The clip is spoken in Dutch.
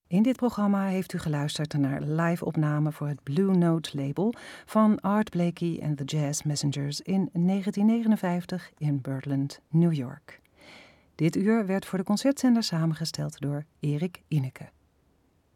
In dit programma heeft u geluisterd naar live-opname voor het Blue Note label van Art Blakey and the Jazz Messengers in 1959 in Birdland, New York. Dit uur werd voor de concertzender samengesteld door Erik Ineke.